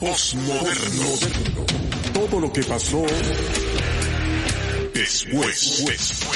Postmoderno. Todo lo que pasó después.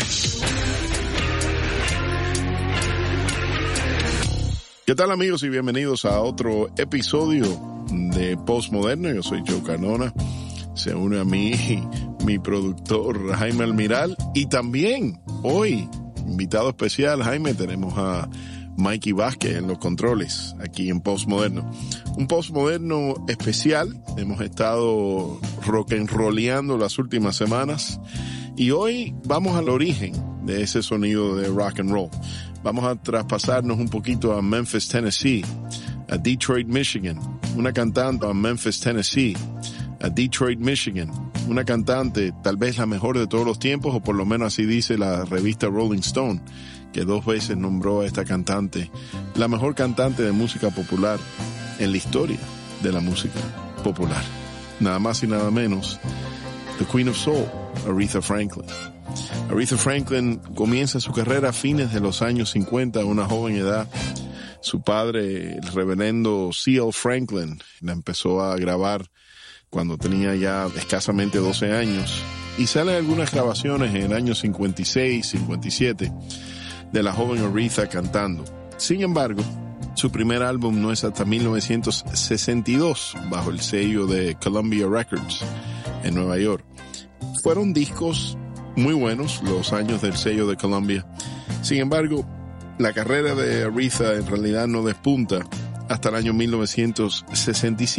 ¿Qué tal, amigos? Y bienvenidos a otro episodio de Postmoderno. Yo soy Joe Cardona. Se une a mí mi productor Jaime Almiral. Y también hoy, invitado especial, Jaime, tenemos a Mikey Vázquez en los controles aquí en Postmoderno. Un Postmoderno especial. Hemos estado rock and rolleando las últimas semanas y hoy vamos al origen de ese sonido de rock and roll. Vamos a traspasarnos un poquito a Memphis, Tennessee, a Detroit, Michigan. Una cantante a Memphis, Tennessee, a Detroit, Michigan. Una cantante tal vez la mejor de todos los tiempos, o por lo menos así dice la revista Rolling Stone, que 2 veces nombró a esta cantante la mejor cantante de música popular en la historia de la música popular. Nada más y nada menos, the Queen of Soul, Aretha Franklin. Aretha Franklin comienza su carrera a fines de los años 50, a una joven edad. Su padre, el reverendo C.L. Franklin, la empezó a grabar cuando tenía ya escasamente 12 años. Y salen algunas grabaciones en el año 56, 57, de la joven Aretha cantando. Sin embargo, su primer álbum no es hasta 1962, bajo el sello de Columbia Records en Nueva York. Fueron discos muy buenos los años del sello de Columbia. Sin embargo, la carrera de Aretha en realidad no despunta hasta el año 1967.